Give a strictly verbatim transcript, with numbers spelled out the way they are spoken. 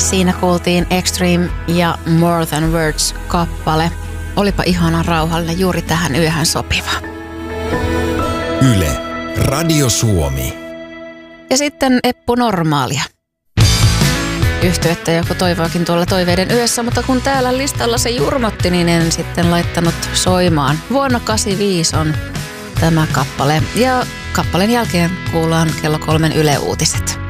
Siinä kuultiin Extreme ja More Than Words-kappale. Olipa ihana rauhallinen, juuri tähän yöhön sopiva. Yle, Radio Suomi. Ja sitten Eppu Normaalia. Yhtyettä joku toivoakin tuolla toiveiden yössä, mutta kun täällä listalla se jurmotti, niin en sitten laittanut soimaan. Vuonna kahdeksankymmentäviisi on tämä kappale ja kappaleen jälkeen kuullaan kello kolmen Yle Uutiset.